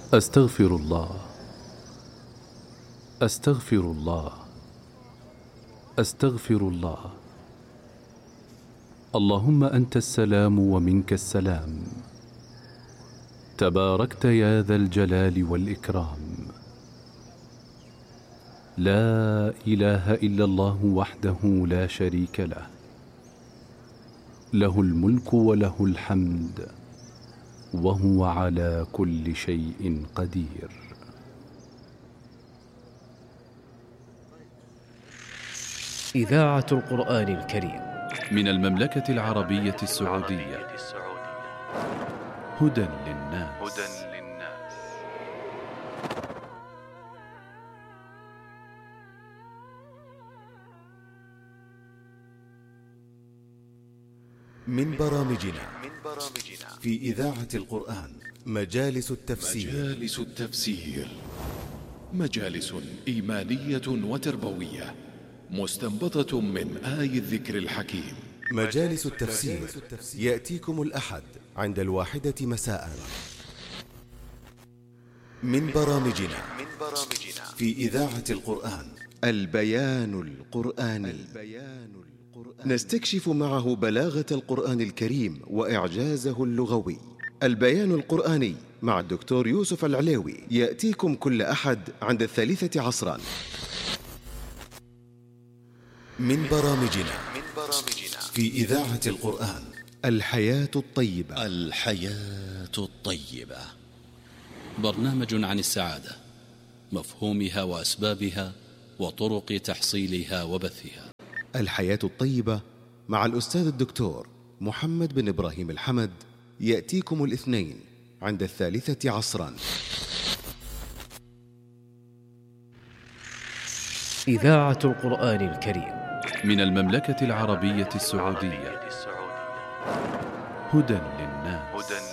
أستغفر الله، أستغفر الله، أستغفر الله. اللهم أنت السلام ومنك السلام، تباركت يا ذا الجلال والإكرام. لا إله إلا الله وحده لا شريك له، له الملك وله الحمد وهو على كل شيء قدير. إذاعة القرآن الكريم من المملكة العربية السعودية. هدى للناس. من برامجنا في إذاعة القرآن مجالس التفسير. مجالس إيمانية وتربوية مستنبطة من آي الذكر الحكيم. مجالس التفسير يأتيكم الأحد عند 1 مساء. من برامجنا في إذاعة القرآن البيان القرآني. نستكشف معه بلاغة القرآن الكريم وإعجازه اللغوي. البيان القرآني مع الدكتور يوسف العليوي يأتيكم كل أحد عند 3 عصرا. من برامجنا في إذاعة القرآن الحياة الطيبة. الحياة الطيبة برنامج عن السعادة، مفهومها وأسبابها وطرق تحصيلها وبثها. الحياة الطيبة مع الأستاذ الدكتور محمد بن إبراهيم الحمد يأتيكم الاثنين عند 3 عصرا. إذاعة القرآن الكريم من المملكة العربية السعودية. هدى للناس.